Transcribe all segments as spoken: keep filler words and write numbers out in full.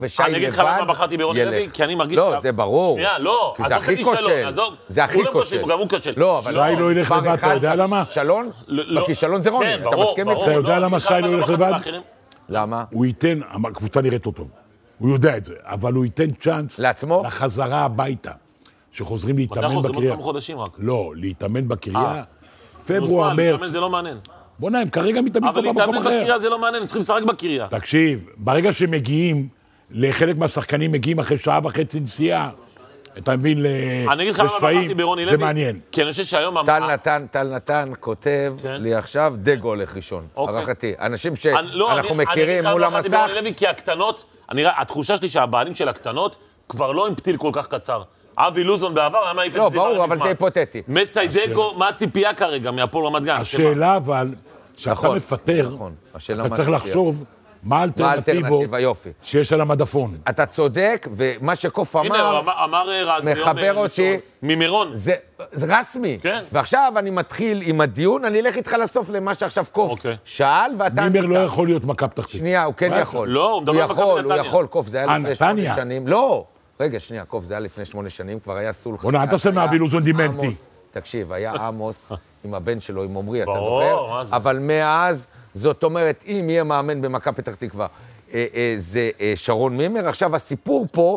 ושי לבד, אני אגיד לך למה בחרתי ברוני לוי, כי אני מרגיש... לא, זה ברור. שנייה, לא. כי זה הכי כושל. זה הכי כושל. גם הוא כושל. לא, אבל... שי לא ילך לבד, אתה יודע למה? כישלון? בכישלון זה רוני, אתה מסכים איתך? אתה יודע למה שי לא ילך לבד? למה? הוא ייתן, הקבוצה נראית אותו טוב. הוא יודע את זה, אבל הוא ייתן צ'אנס... לעצמו? לחזרה הביתה. שחוזרים להתאמן בקריה. מתי חוזרים כמה חודשים רק? לא, להתאמן בקריה. פברואר, מרץ. להתאמן זה לא מעניין. בוא נעים, כרגע מתאמן פה במקום אחר. אבל להתאמן בקריה זה לא מעניין, צריכים לשחק בקריה. תקשיב, ברגע שמגיעים, לחלק מהשחקנים מגיעים אחרי שעה וחצי נסיעה, אתה מבין, לשפעים, אני אגיד לך למה בחרתי ברוני לוי. זה מעניין. כי אני חושב שהיום... טל נתן, טל נתן כותב לי עכשיו, דגו הולך ראשון, הערכתי. אנשים שאנחנו מכירים מול המסך. אני ברוני לוי כי הקטנות, התחושה שלי שהבעלים של הקטנות כבר לא עם פתיל כל כך קצר. אבי לוזון בעבר, למה איפה... לא, ברור, אבל זה היפותטי. מסי דגו, מה הציפייה כרגע מהפועל רמת גן? השאלה אבל, שאתה מפטר, אתה צריך לחשוב מה האלטרנטיבות שיש על המדפון. אתה צודק, ומה שקוף אמר... הנה, אמר רז, מחבר אותי... ממירון. זה רסמי. ועכשיו אני מתחיל עם הדיון, אני אלך איתך לסוף למה שעכשיו קוף שאל, ואתה... מימר לא יכול להיות מכבי פתח תקווה. שנייה, הוא כן יכול. לא, הוא מדבר על מכבי נתניה. הוא יכול, קוף, זה היה לפני שמונה שנים. לא! רגע, שנייה, קוף, זה היה לפני שמונה שנים, כבר היה סולחה. בוא נע, אתה עושה מאבי לוזון דימנטי. תקשיב, היה עמוס עם הבן שלו, עם עומרי, אתה זוכר? אבל מאז, זאת אומרת, אם יהיה מאמן במכבי פתח תקווה, זה שרון מימר. עכשיו, הסיפור פה,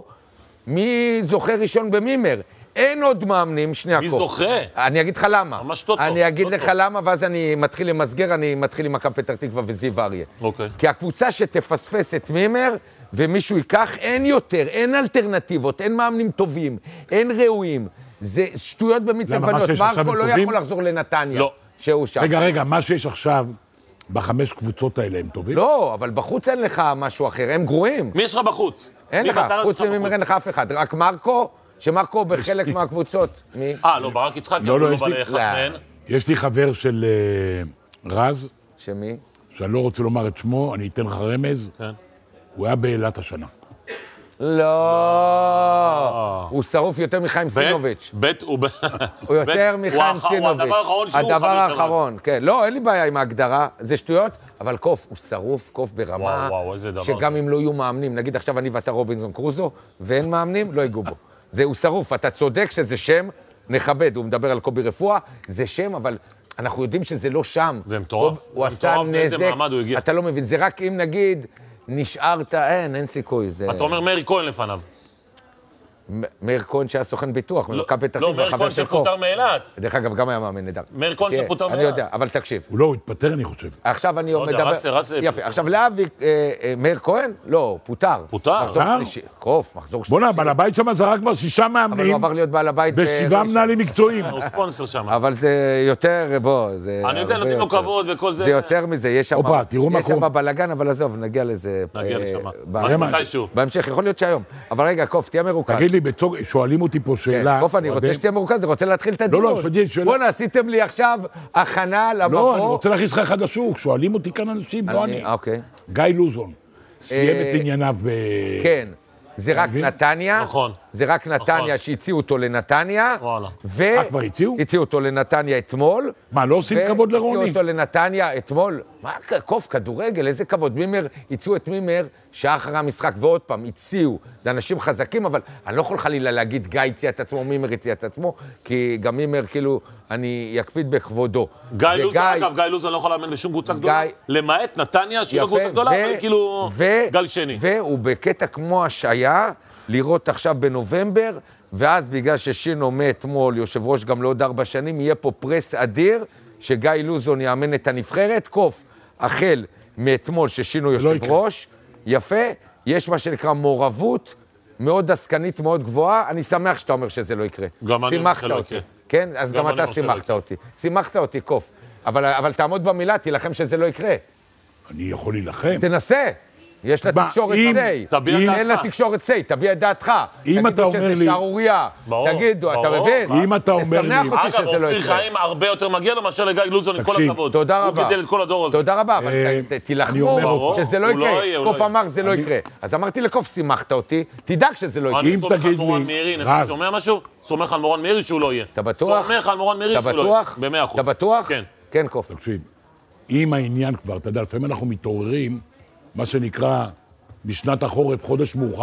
מי זוכה ראשון במימר? אין עוד מאמנים, שנייה קוף. מי זוכה? אני אגיד לך למה. ממש טוטו. אני אגיד לך למה, ואז אני מתחיל למסגר, אני מתחיל עם מכבי פתח תקווה וזיו אריה. אוקיי. כי הקבוצה שתפספס את מימר, ומישהו ייקח, אין יותר, אין אלטרנטיבות, אין מאמנים טובים, אין ראויים. זה שטויות במיץ עגבניות. מרקו לא יכול לחזור לנתניה. לא. שהוא שם. רגע, רגע, מה שיש עכשיו בחמש קבוצות האלה הם טובים? לא, אבל בחוץ אין לך משהו אחר, הם גרועים. מי יש לך בחוץ? אין לך, חוץ ממימר אין לך אף אחד. רק מרקו, שמרקו בחלק מהקבוצות. מי? אה, לא, ברק יצחק, לא, לא, לא לאחד מהן. יש לי חבר של רז. שמי? שאני לא רוצה לומר את שמו, אני אתן לך רמז. כן. הוא היה באילת השנה. לא, הוא שרוף יותר מחיים סינוביץ'. בית, הוא... הוא יותר מחיים סינוביץ'. הוא הדבר האחרון שהוא הדבר האחרון, כן. לא, אין לי בעיה עם ההגדרה, זה שטויות, אבל קוף, הוא שרוף, קוף ברמה, שגם אם לא יהיו מאמנים, נגיד עכשיו אני ואתה רובינזון קרוזו, ואין מאמנים, לא יגעו בו. זה, הוא שרוף, אתה צודק שזה שם, נכבד, הוא מדבר על קובי רפואה, זה שם, אבל אנחנו יודעים שזה לא שם. זה מטורף. הוא עשה נזק, אתה לא מבין, זה רק אם נגיד... נשארת, אין, אין סיכוי. אתה אומר מאיר כהן לפניו. מאיר כהן שהיה סוכן ביטוח, ממכבי פתח תקווה, לא, מאיר כהן שפוטר מאילת. דרך אגב, גם היה מאמן נהדר. מאיר כהן שפוטר מאילת. אני יודע, אבל תקשיב. הוא לא, הוא התפטר, אני חושב. עכשיו אני מדבר... יפה, עכשיו לאבי, מאיר כהן? לא, פוטר. פוטר? מחזור שלישי. קוף, מחזור שלישי. בוא'נה, בעל הבית שם זרק כבר שישה מאמנים. אבל הוא עבר להיות בעל הבית... ושבעה מנהלים מקצועיים. הוא ספונסר שם. אבל זה יותר, בוא, זה... אני יודע, נותנים לו כבוד וכל זה. זה יותר מזה, יש שם... אופה, תראו מה קורה. יש שם בלגן, אבל עזוב, נגיע לזה... נגיע לשם. בהמשך, יכול להיות שהיום. אבל רגע, קוף, תהיה מרוכז. תגיד לי, שואלים אותי פה שאלה... קוף, אני רוצה שתהיה מרוכז, אני רוצה להתחיל את הדיון. לא, לא, שואלים שאלה... בוא'נה, עשיתם לי עכשיו הכנה למבוא... לא, אני רוצה להכניס לך אחד לשוק, שואלים אותי כאן אנשים, לא אני. אוקיי. גיא לוזון, סיים את ענייניו ב... כן. זה רק נתניה, נכון. זה רק נתניה שהציעו אותו לנתניה, וואלה. אה, כבר הציעו? הציעו אותו לנתניה אתמול. מה, לא עושים כבוד לרוני? הציעו אותו לנתניה אתמול. מה, קוף, כדורגל, איזה כבוד. מימר, הציעו את מימר שעה אחרי המשחק, ועוד פעם, הציעו. זה אנשים חזקים, אבל אני לא יכול חלילה להגיד גיא הציע את עצמו, מימר הציע את עצמו, כי גם מימר, כאילו, אני יקפיד בכבודו. גיא לוזון, אגב, גיא לוזון לא יכול לאמן בשום קבוצה גדולה, למעט נתניה, שהיא לא קבוצה גדולה, וכאילו, גל שני. והוא בקטע כמו השעיה, לראות עכשיו בנובמבר, ואז בגלל ששינו מאתמול, יושב ראש גם לעוד ארבע שנים, יהיה פה פרס אדיר, שגיא לוזון יאמן את הנבחרת, קוף, החל מאתמול ששינו יושב ראש, יפה, יש מה שנקרא מעורבות, מאוד עסקנית, מאוד גבוהה, אני שמח שאתה אומר שזה לא יקרה. גם אני אומר שלא יקרה. כן? אז גם אתה שימחת אותי. שימחת אותי, קוף. אבל תעמוד במילה, תילחם שזה לא יקרה. אני יכול להילחם. תנסה. יש לתקשורת סי. אין לתקשורת סי, תביע את דעתך. אם אתה אומר לי... תגידו שזה שערוריה. תגידו, אתה מבין? אם אתה אומר לי... תשמח אותי שזה לא יקרה. אגב, אופיר חיים הרבה יותר מגיע לו מאשר לגיא לוזון, עם כל הכבוד. תודה רבה. הוא גידל את כל הדור הזה. תודה רבה, אבל תילחמו שזה לא יקרה. קוף אמר זה לא יקרה. אז אמרתי לקוף, שימחת אותי, תדאג שזה לא יקרה. אני סומך על מורן מאירי, אתה שומע משהו? סומך על מורן מאירי שהוא לא יהיה. אתה בטוח? סומך על מורן מאירי שהוא לא יהיה. במאה אחוז. אתה בטוח? כן. כן, קוף. תקשיב, אם העניין כבר, אתה יודע, לפעמים אנחנו מתעוררים, מה שנקרא, משנת החורף, חודש מאוחר.